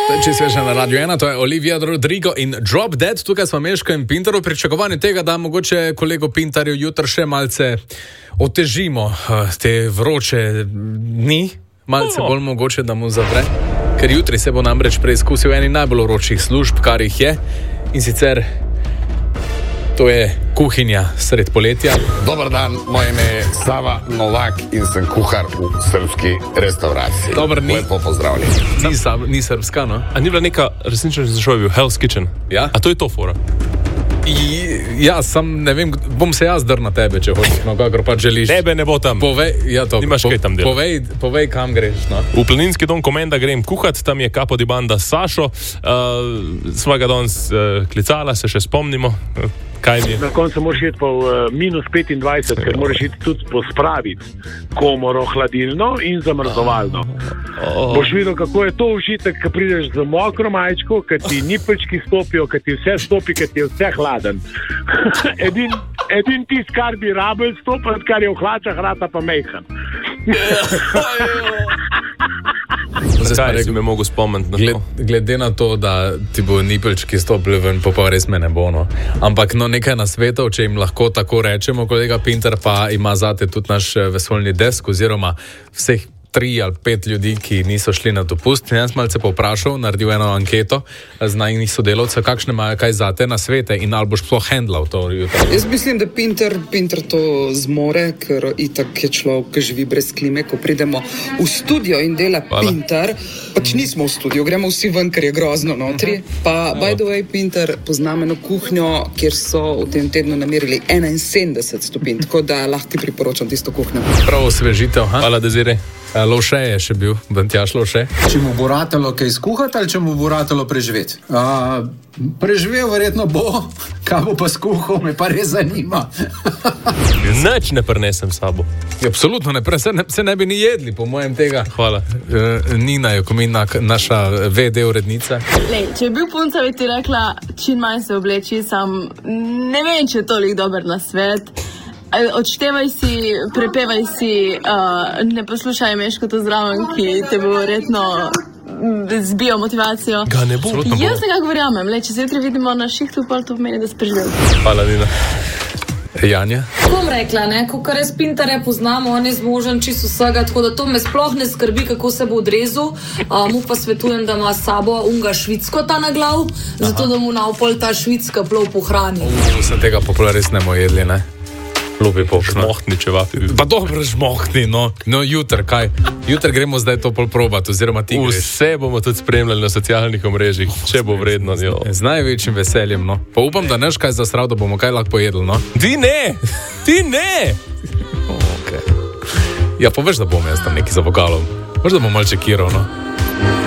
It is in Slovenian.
Če sveže na Radio 1, to je Olivia Rodrigo in Drop Dead. Tukaj smo Meško in Pinteru pričakovani tega, da mogoče kolego Pintarju jutri še malce otežimo te vroče dni, malce bolj mogoče, da mu zavre. Ker jutri se bo namreč preizkusil eni najbolj vročih služb, kar jih je, in sicer to je kuhinja sred poletja. Dobar dan, moje ime je Sava Novak in sem kuhar v srpski restauraciji. Dobar, lepo pozdravljen. Ni srpska, no? A ni bila neka resnična zašova bil Hell's Kitchen? Ja. A to je to fora? Ja, sam ne vem, bom se jaz drl na tebe, če hočeš, no, kakor pa želiš. Tebe ne bo tam. Nimaš kaj tam delati. Povej, kam greš, no. V planinski dom Komenda grem kuhat, tam je kapo di banda Sašo, svega danes klicala, se še spomnimo. Na koncu moraš iti pa v minus 25, ker moraš iti tudi pospraviti komoro hladilno in zamrzovalno. Boš videl, kako je to užitek, ko prideš z mokro majčko, ko ti nipečki stopijo, ko ti vse stopi, ko ti je vse hladen. Edin tist, kar bi rabel stopati, kar je v hlačah, rata pa mejhan. Zakaj si me mogo spomniti na to? Glede na to, da ti bo nipelčki stopili ven, pa res me ne bo, no. Ampak no, nekaj nasvetov, če jim lahko tako rečemo, kolega Pinter pa ima zate tudi naš vesoljni desk, oziroma vseh 3 ali 5 ljudi, ki niso šli na dopust. Jaz malce povprašal, naredil eno anketo z najnih sodelavcev, kakšne imajo kaj zate na svete in ali boš sploh handlal to jutro. Jaz mislim, da Pinter to zmore, ker itak je človek, ki živi brez klime, ko pridemo v studio in dela Pinter, pač nismo v studiu, gremo vsi ven, ker je grozno notri. Pa, by the way, Pinter poznam eno kuhnjo, kjer so v tem tednu namerili 71 stopinj, tako da lahko ti priporočam tisto kuhnjo. Prav osvežitev, ha? Hvala, Dezire. Lovše je še bil, Bantjaš Lovše. Če mu bo ratalo kaj skuhati ali če mu bo ratalo preživeti? Preživel verjetno bo, kaj bo pa skuhal, me pa res zanima. Nič ne prinesem s sabo. Absolutno ne, se ne bi ni jedli, po mojem tega. Hvala. Nina Jokomina, naša VD urednica. Lej, če bi bil punca, bi ti rekla, čim manj se obleči, sam ne vem, če je toliko dober na svet. Odštevaj si, prepevaj si, ne poslušaj Meško to zraven, ki te bo verjetno zbijo motivacijo. Ga ne bo. Jaz nekako verjamem, če se jutri vidimo na šihtu, pa to pomeni, da si preživel. Hvala, Nina. Janja? Bom rekla, ko kar res Pintarja poznamo, on je zmožen čisto vsega, tako da to me sploh ne skrbi, kako se bo odrezal. Mu pa svetujem, da ima s sabo unga švicko ta na glav, zato da mu naopol ta švicka plov pohrani. Sem tega popolj res ne bomo jedli, ne? Lupi popšno. Žmohtni čevapi. Pa dobro žmohtni, no. No, jutr, kaj? Jutr gremo zdaj to pol probati, oziroma ti greš. Vse bomo tudi spremljali na socialnih omrežjih, če bo vredno. Z največjim veseljem, no. Pa upam, da neš kaj zasral, da bomo kaj lahko pojedli, no. Ti ne! Okay. Ja, poveš, da bom jaz tam neki za vokalom. Možda bom mal čekiral, no.